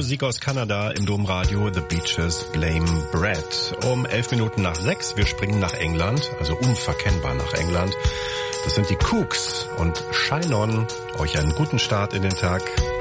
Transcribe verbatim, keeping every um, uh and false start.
Musik aus Kanada im Domradio. The Beaches, Blame Brett. Um elf Minuten nach sechs. Wir springen nach England, also unverkennbar nach England. Das sind die Kooks und Shine On. Euch einen guten Start in den Tag.